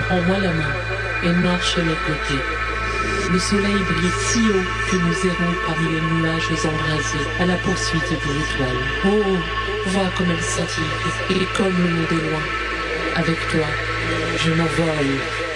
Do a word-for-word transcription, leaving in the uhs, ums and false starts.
Prends-moi la main et marche à mes côtés. Le soleil brille si haut que nous errons parmi les nuages embrasés à la poursuite des étoiles. Oh, vois comme elle scintille et comme le monde est loin. Avec toi, je m'envole.